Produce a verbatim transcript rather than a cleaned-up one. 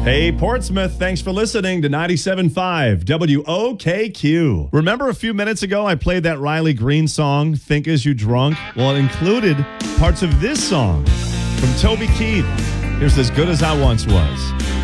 Hey, Portsmouth, thanks for listening to ninety-seven point five W O K Q. Remember a few minutes ago I played that Riley Green song, Think As You Drunk? Well, it included parts of this song from Toby Keith. Here's As Good As I Once Was.